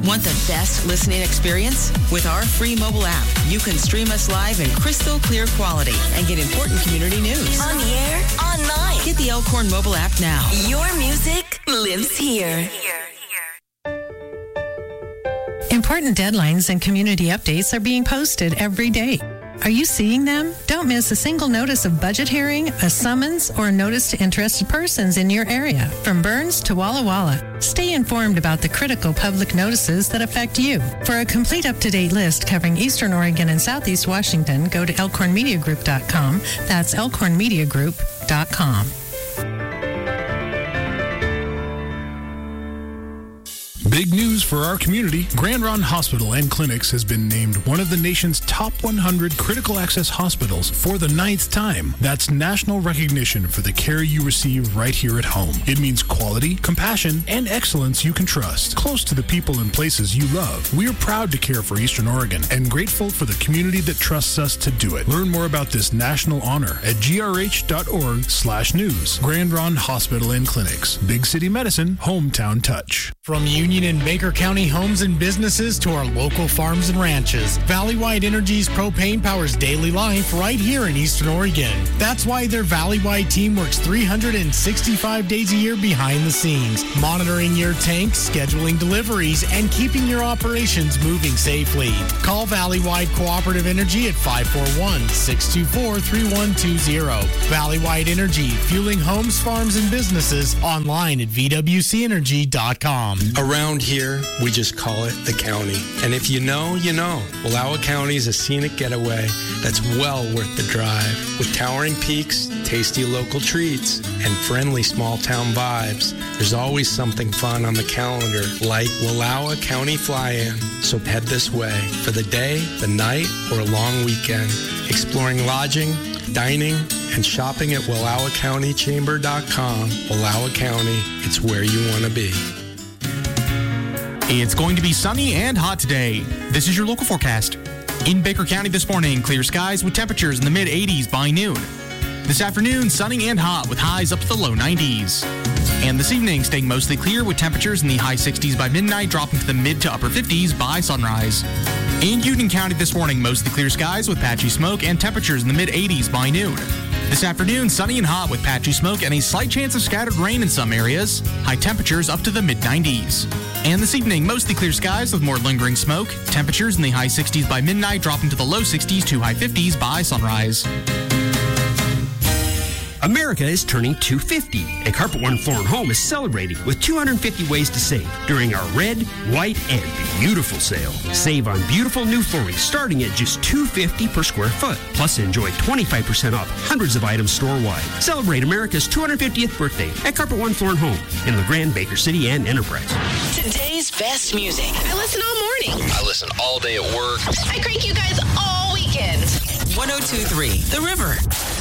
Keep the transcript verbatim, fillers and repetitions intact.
Want the best listening experience? With our free mobile app, you can stream us live in crystal clear quality and get important community news. On the air, online. Get the Elkhorn mobile app now. Your music lives here. Important deadlines and community updates are being posted every day. Are you seeing them? Don't miss a single notice of budget hearing, a summons, or a notice to interested persons in your area, from Burns to Walla Walla. Stay informed about the critical public notices that affect you. For a complete up-to-date list covering Eastern Oregon and Southeast Washington, go to elkhorn media group dot com. That's elkhorn media group dot com. Big news for our community. Grand Ronde Hospital and Clinics has been named one of the nation's top one hundred critical access hospitals for the ninth time. That's national recognition for the care you receive right here at home. It means quality, compassion, and excellence you can trust. Close to the people and places you love. We're proud to care for Eastern Oregon and grateful for the community that trusts us to do it. Learn more about this national honor at grh.org slash news. Grand Ronde Hospital and Clinics. Big City Medicine, hometown touch. From Union and Baker County homes and businesses to our local farms and ranches, Valley-Wide Energy's propane powers daily life right here in Eastern Oregon. That's why their Valley-Wide team works three hundred sixty-five days a year behind the scenes, monitoring your tanks, scheduling deliveries, and keeping your operations moving safely. Call Valley-Wide Cooperative Energy at five four one, six two four, three one two zero. Valley-Wide Energy, fueling homes, farms, and businesses, online at v w c energy dot com. Around here, we just call it the county. And if you know, you know. Wallowa County is a scenic getaway that's well worth the drive. With towering peaks, tasty local treats, and friendly small-town vibes, there's always something fun on the calendar, like Wallowa County Fly-In. So head this way for the day, the night, or a long weekend. Exploring lodging, dining, and shopping at wallowa county chamber dot com. Wallowa County, it's where you want to be. It's going to be sunny and hot today. This is your local forecast. In Baker County this morning, clear skies with temperatures in the mid eighties by noon. This afternoon, sunny and hot with highs up to the low nineties. And this evening, staying mostly clear with temperatures in the high sixties by midnight, dropping to the mid to upper fifties by sunrise. In Union County this morning, mostly clear skies with patchy smoke and temperatures in the mid eighties by noon. This afternoon, sunny and hot with patchy smoke and a slight chance of scattered rain in some areas. High temperatures up to the mid nineties. And this evening, mostly clear skies with more lingering smoke. Temperatures in the high sixties by midnight, dropping to the low sixties to high fifties by sunrise. America is turning two hundred fifty, and Carpet One Floor and Home is celebrating with two hundred fifty ways to save during our red, white, and beautiful sale. Save on beautiful new flooring starting at just two hundred fifty dollars per square foot. Plus, enjoy twenty-five percent off hundreds of items store-wide. Celebrate America's two hundred fiftieth birthday at Carpet One Floor and Home in LeGrand, Baker City, and Enterprise. Today's best music. I listen all morning. I listen all day at work. I crank you guys all weekend. one oh two point three The River.